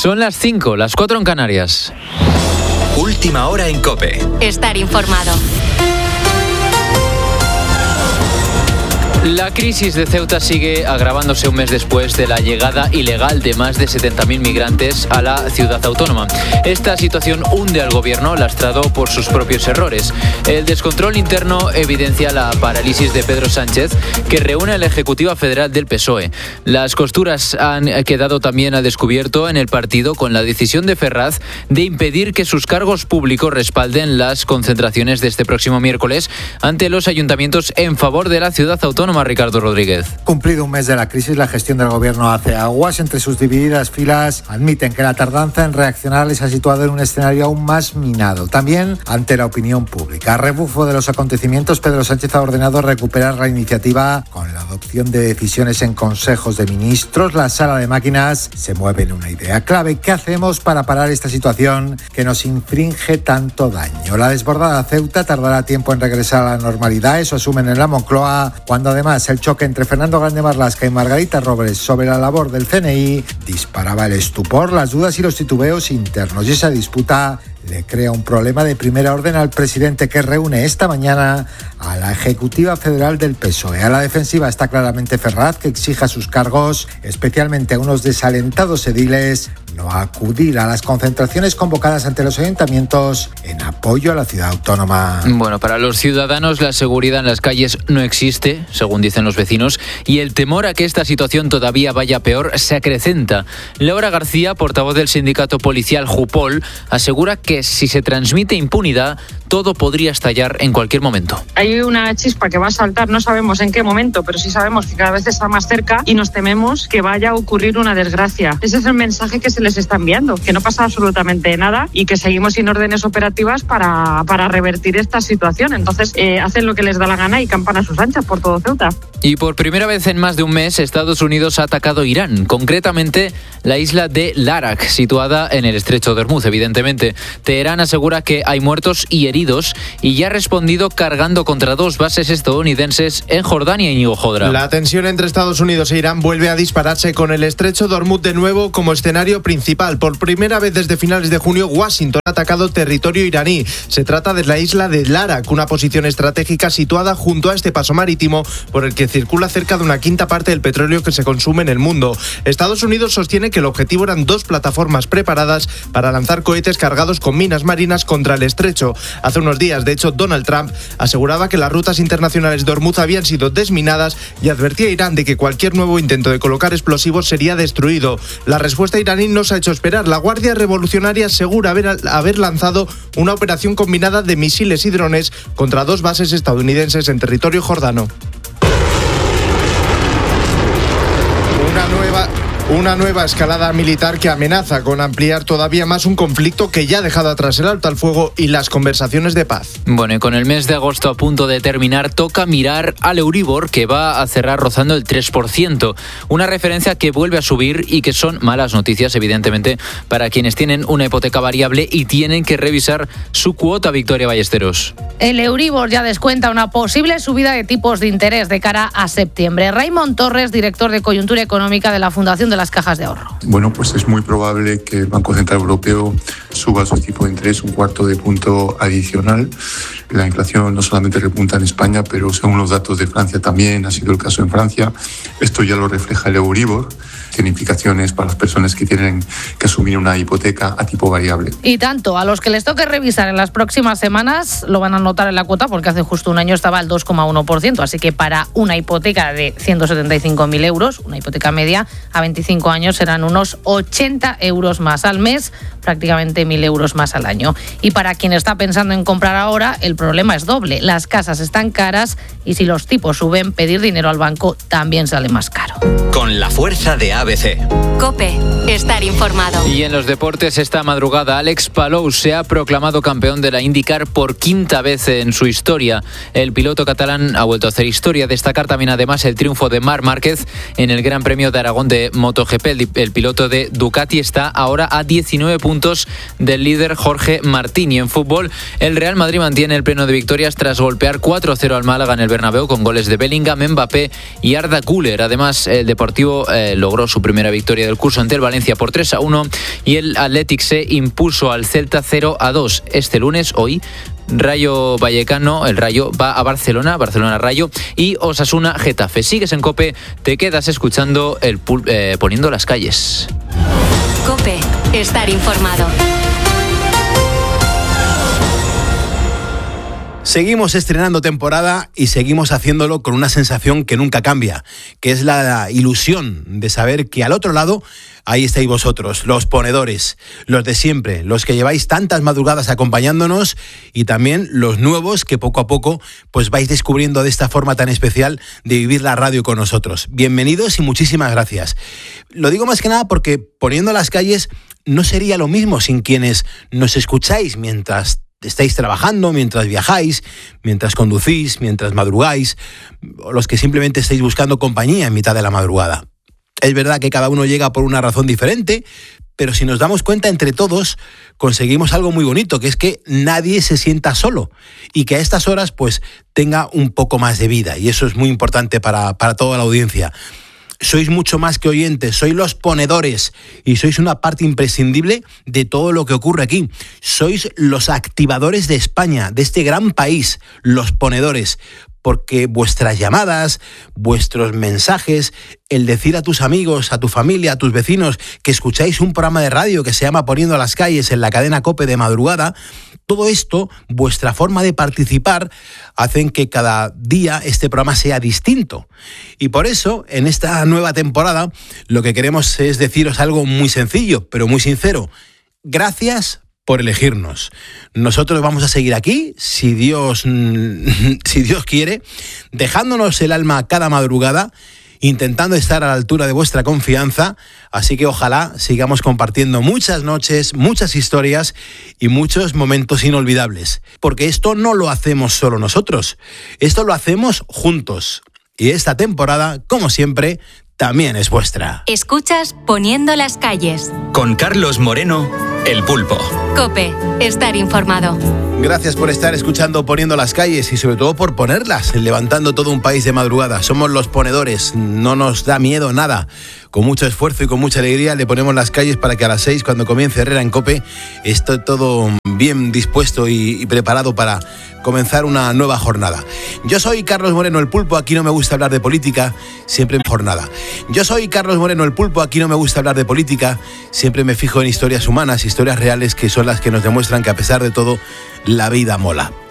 Son las 5, las 4 en Canarias. Última hora en COPE. Estar informado. La crisis de Ceuta sigue agravándose un mes después de la llegada ilegal de más de 70.000 migrantes a la ciudad autónoma. Esta situación hunde al gobierno, lastrado por sus propios errores. El descontrol interno evidencia la parálisis de Pedro Sánchez, que reúne a la Ejecutiva Federal del PSOE. Las costuras han quedado también a descubierto en el partido con la decisión de Ferraz de impedir que sus cargos públicos respalden las concentraciones de este próximo miércoles ante los ayuntamientos en favor de la ciudad autónoma. Ricardo Rodríguez. Cumplido un mes de la crisis, la gestión del gobierno hace aguas. Entre sus divididas filas admiten que la tardanza en reaccionar les ha situado en un escenario aún más minado. También ante la opinión pública. A rebufo de los acontecimientos, Pedro Sánchez ha ordenado recuperar la iniciativa con la adopción de decisiones en consejos de ministros. La sala de máquinas se mueve en una idea clave. ¿Qué hacemos para parar esta situación que nos infringe tanto daño? La desbordada Ceuta tardará tiempo en regresar a la normalidad. Eso asumen en la Moncloa, cuando además el choque entre Fernando Grande Marlaska y Margarita Robles sobre la labor del CNI disparaba el estupor, las dudas y los titubeos internos. Y esa disputa le crea un problema de primera orden al presidente, que reúne esta mañana a la Ejecutiva Federal del PSOE. A la defensiva está claramente Ferraz, que exige a sus cargos, especialmente a unos desalentados ediles, no acudir a las concentraciones convocadas ante los ayuntamientos en apoyo a la ciudad autónoma. Bueno, para los ciudadanos la seguridad en las calles no existe, según dicen los vecinos, y el temor a que esta situación todavía vaya peor se acrecenta. Laura García, portavoz del sindicato policial Jupol, asegura que si se transmite impunidad, todo podría estallar en cualquier momento. Hay una chispa que va a saltar, no sabemos en qué momento, pero sí sabemos que cada vez está más cerca y nos tememos que vaya a ocurrir una desgracia. Ese es el mensaje que se les está enviando, que no pasa absolutamente nada y que seguimos sin órdenes operativas para revertir esta situación. Entonces hacen lo que les da la gana y campan a sus anchas por todo Ceuta. Y por primera vez en más de un mes, Estados Unidos ha atacado Irán, concretamente la isla de Larak, situada en el estrecho de Hormuz, evidentemente. Teherán asegura que hay muertos y heridos y ya ha respondido cargando contra 2 bases estadounidenses en Jordania. Íñigo Jodra. La tensión entre Estados Unidos e Irán vuelve a dispararse con el estrecho de Hormuz de nuevo como escenario principal. Por primera vez desde finales de junio, Washington ha atacado territorio iraní. Se trata de la isla de Larak, una posición estratégica situada junto a este paso marítimo por el que circula cerca de una quinta parte del petróleo que se consume en el mundo. Estados Unidos sostiene que el objetivo eran 2 plataformas preparadas para lanzar cohetes cargados con minas marinas contra el estrecho. Hace unos días, de hecho, Donald Trump aseguraba que las rutas internacionales de Hormuz habían sido desminadas y advertía a Irán de que cualquier nuevo intento de colocar explosivos sería destruido. La respuesta iraní no se ha hecho esperar. La Guardia Revolucionaria asegura haber lanzado una operación combinada de misiles y drones contra 2 bases estadounidenses en territorio jordano. Una nueva escalada militar que amenaza con ampliar todavía más un conflicto que ya ha dejado atrás el alto al fuego y las conversaciones de paz. Bueno, y con el mes de agosto a punto de terminar, toca mirar al Euribor, que va a cerrar rozando el 3%. Una referencia que vuelve a subir y que son malas noticias, evidentemente, para quienes tienen una hipoteca variable y tienen que revisar su cuota. Victoria Ballesteros. El Euribor ya descuenta una posible subida de tipos de interés de cara a septiembre. Raymond Torres, director de Coyuntura Económica de la Fundación de las Cajas de Ahorro. Bueno, pues es muy probable que el Banco Central Europeo suba sus tipos de interés 1/4 punto adicional. La inflación no solamente repunta en España, pero según los datos de Francia también ha sido el caso en Francia. Esto ya lo refleja el Euribor. Tiene implicaciones para las personas que tienen que asumir una hipoteca a tipo variable. Y tanto, a los que les toque revisar en las próximas semanas lo van a notar en la cuota, porque hace justo un año estaba al 2,1%, así que para una hipoteca de 175.000 euros, una hipoteca media a 25 años serán unos 80 euros más al mes, prácticamente 1.000 euros más al año. Y para quien está pensando en comprar ahora, el problema es doble. Las casas están caras y si los tipos suben, pedir dinero al banco también sale más caro. Con la fuerza de ABC. COPE, estar informado. Y en los deportes esta madrugada, Alex Palou se ha proclamado campeón de la IndyCar por 5ª vez en su historia. El piloto catalán ha vuelto a hacer historia. Destacar también además el triunfo de Marc Márquez en el Gran Premio de Aragón de MotoGP. El piloto de Ducati está ahora a 19 puntos del líder Jorge Martín. Y en fútbol, el Real Madrid mantiene el pleno de victorias tras golpear 4-0 al Málaga en el Bernabéu con goles de Bellingham, Mbappé y Arda Güler. Además, Además, el Deportivo logró su primera victoria del curso ante el Valencia por 3-1 y el Athletic se impuso al Celta 0-2. Este lunes, hoy, Rayo Vallecano, el Rayo va a Barcelona Rayo y Osasuna Getafe. Sigues en COPE, te quedas escuchando Poniendo las calles. COPE, estar informado. Seguimos estrenando temporada y seguimos haciéndolo con una sensación que nunca cambia, que es la ilusión de saber que al otro lado ahí estáis vosotros, los ponedores, los de siempre, los que lleváis tantas madrugadas acompañándonos y también los nuevos que poco a poco pues vais descubriendo de esta forma tan especial de vivir la radio con nosotros. Bienvenidos y muchísimas gracias. Lo digo más que nada porque Poniendo las calles no sería lo mismo sin quienes nos escucháis mientras estáis trabajando, mientras viajáis, mientras conducís, mientras madrugáis, o los que simplemente estáis buscando compañía en mitad de la madrugada. Es verdad que cada uno llega por una razón diferente, pero si nos damos cuenta entre todos, conseguimos algo muy bonito, que es que nadie se sienta solo y que a estas horas pues tenga un poco más de vida, y eso es muy importante para toda la audiencia. Sois mucho más que oyentes, sois los ponedores y sois una parte imprescindible de todo lo que ocurre aquí. Sois los activadores de España, de este gran país, los ponedores, porque vuestras llamadas, vuestros mensajes, el decir a tus amigos, a tu familia, a tus vecinos que escucháis un programa de radio que se llama Poniendo las calles en la cadena COPE de madrugada, todo esto, vuestra forma de participar, hacen que cada día este programa sea distinto. Y por eso, en esta nueva temporada, lo que queremos es deciros algo muy sencillo, pero muy sincero. Gracias por elegirnos. Nosotros vamos a seguir aquí, si Dios quiere, dejándonos el alma cada madrugada, intentando estar a la altura de vuestra confianza, así que ojalá sigamos compartiendo muchas noches, muchas historias y muchos momentos inolvidables, porque esto no lo hacemos solo nosotros, esto lo hacemos juntos, y esta temporada, como siempre, también es vuestra. Escuchas Poniendo las calles. Con Carlos Moreno, El Pulpo. COPE, estar informado. Gracias por estar escuchando Poniendo las calles y sobre todo por ponerlas, levantando todo un país de madrugada. Somos los ponedores, no nos da miedo nada. Con mucho esfuerzo y con mucha alegría le ponemos las calles para que a las 6, cuando comience Herrera en COPE, esté todo bien dispuesto y preparado para comenzar una nueva jornada. Yo soy Carlos Moreno, El Pulpo, aquí no me gusta hablar de política, siempre en jornada. Yo soy Carlos Moreno, El Pulpo, aquí no me gusta hablar de política, siempre me fijo en historias humanas, historias reales que son las que nos demuestran que a pesar de todo, la vida mola.